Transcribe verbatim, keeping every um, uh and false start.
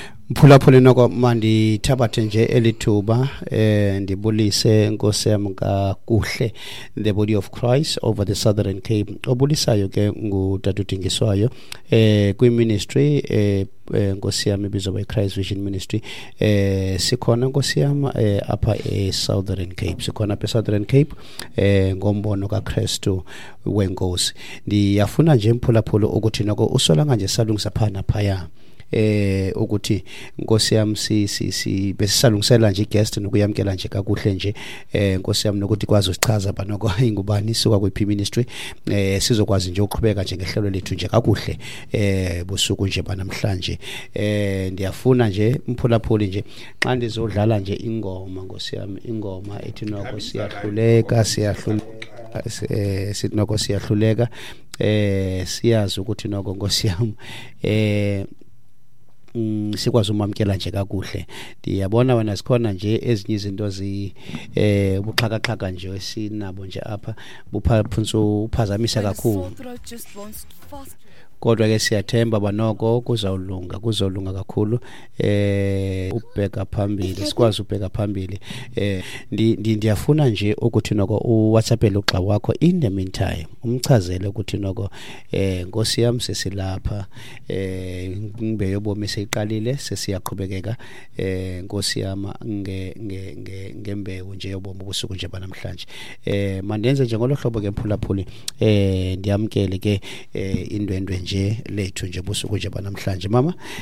Mphulaphuli noko mandithabathe nje elithuba eh ndibulise Nkosi yami kakuhle the body of Christ over the Southern Cape. Obulisayo ke ngutata uDingiswayo eh kwi ministry eh Nkosi yami ibizwa by Christ Vision Ministry. Eh sikhona Nkosi yami eh apha e Southern Cape. Sikhona apha e Southern Cape eh ngombono kaKristu wenkosi. Ndiyafuna nje mphulaphuli ukuthi noko usolanga nje salungisa phana phaya eh ukuthi Nkosi yami si si si besisalungisela nje guest nokuyamkela nje kakuhle nje eh Nkosi yami nokuthi kwazi usichaza banoko ingubani suka kwi ministry eh sizokwazi nje uqhubeka nje ngehlelo lethu nje kakuhle eh busuku nje banamhlanje eh ndiyafuna nje mphulaphuli nje xa ndizodlala nje ingoma Nkosi yami ingoma ethi noko siyahluleka siyahluleka eh sithi noko siyahluleka eh siyazi ukuthi noko Nkosi yami eh Mm, sikwazi umamkela nje kakuhle. Ndiyabona wena sikhona nje ezinye izinto zi eh ubuxhakaxhaka nje esinabo nje apha buphaphunsu uphazamisa kakhulu. Kodwa ke siyathemba banoko kuzawulunga kuzolunga kakhulu eh ubheka phambili sikwazi ubheka phambili eh ndiyafuna nje ukuthi noko uWhatsAppele uxa wakho in the meantime umchazele ukuthi noko eh Nkosi yami sesilapha eh ngibe yobomi seyiqalile sesiyaqhubekeka eh Nkosi yami nge nge ngembewu nje yobomi ubusuku nje banamhlanje eh mandenze nje ngolohlobo ke mphulaphuli eh ndiyamkele ke indwendwe nje lethu nje busuku nje banamhlanje mama.